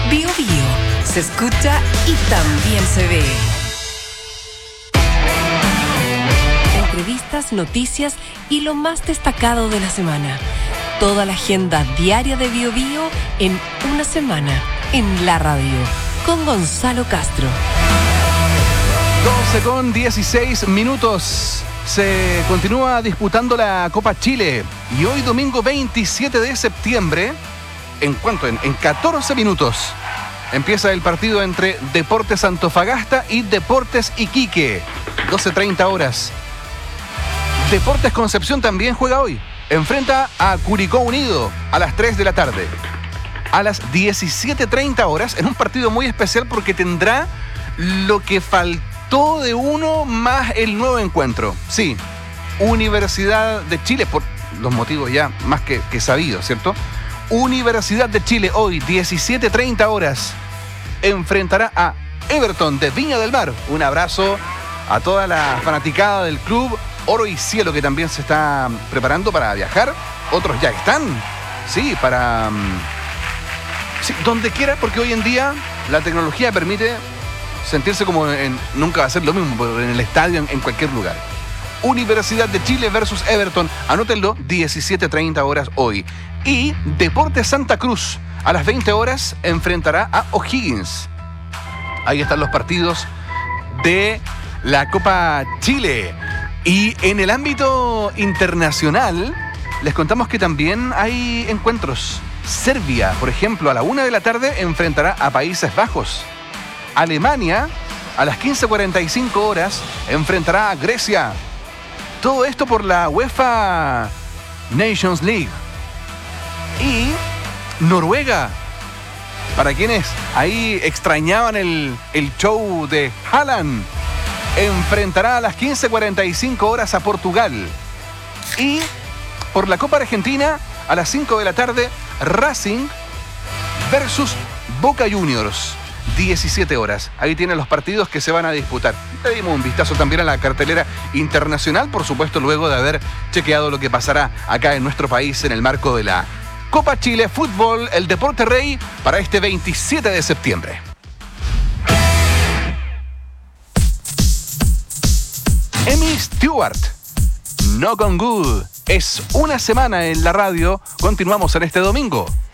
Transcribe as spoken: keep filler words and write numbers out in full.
Bio Bio, se escucha y también se ve. Entrevistas, noticias y lo más destacado de la semana. Toda la agenda diaria de Bio Bio en una semana en la radio con Gonzalo Castro. doce con dieciséis minutos. Se continúa disputando la Copa Chile y hoy domingo veintisiete de septiembre, ¿en cuánto? En, en catorce minutos empieza el partido entre Deportes Antofagasta y Deportes Iquique. doce treinta horas. Deportes Concepción también juega hoy. Enfrenta a Curicó Unido a las tres de la tarde. A las diecisiete treinta horas, en un partido muy especial porque tendrá lo que faltó de uno más el nuevo encuentro. Sí, Universidad de Chile, por los motivos ya más que, que sabidos, ¿cierto? Universidad de Chile hoy, diecisiete treinta horas, enfrentará a Everton de Viña del Mar. Un abrazo a toda la fanaticada del club Oro y Cielo, que también se está preparando para viajar. Otros ya están, sí, para... Sí, donde quiera, porque hoy en día la tecnología permite sentirse como en... Nunca va a ser lo mismo, pero en el estadio, en, en cualquier lugar. Universidad de Chile versus Everton, anótenlo, diecisiete treinta horas hoy. Y Deportes Santa Cruz, a las veinte horas, enfrentará a O'Higgins. Ahí están los partidos de la Copa Chile. Y en el ámbito internacional, les contamos que también hay encuentros. Serbia, por ejemplo, a la una de la tarde enfrentará a Países Bajos. Alemania, a las quince cuarenta y cinco horas, enfrentará a Grecia. Todo esto por la UEFA Nations League. Y Noruega, para quienes ahí extrañaban el, el show de Haaland, enfrentará a las quince cuarenta y cinco horas a Portugal. Y por la Copa Argentina, a las cinco de la tarde, Racing versus Boca Juniors, diecisiete horas. Ahí tienen los partidos que se van a disputar. Le dimos un vistazo también a la cartelera internacional, por supuesto, luego de haber chequeado lo que pasará acá en nuestro país en el marco de la Copa Chile Fútbol, el deporte rey, para este veintisiete de septiembre. Amy Stewart, Knock on Good. Es una semana en la radio. Continuamos en este domingo.